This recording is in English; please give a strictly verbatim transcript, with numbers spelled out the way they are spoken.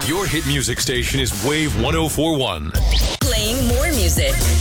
Your hit music station is Wave one oh four one. Playing more music.